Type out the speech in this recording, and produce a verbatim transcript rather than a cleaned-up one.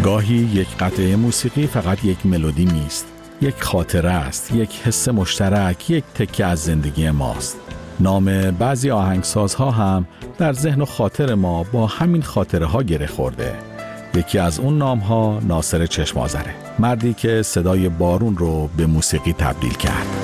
گاهی یک قطعه موسیقی فقط یک ملودی نیست، یک خاطره است، یک حس مشترک، یک تکه از زندگی ماست. نام بعضی آهنگسازها هم در ذهن و خاطر ما با همین خاطره ها گره خورده. یکی از اون نام ها ناصر چشم‌آذره، مردی که صدای بارون رو به موسیقی تبدیل کرد.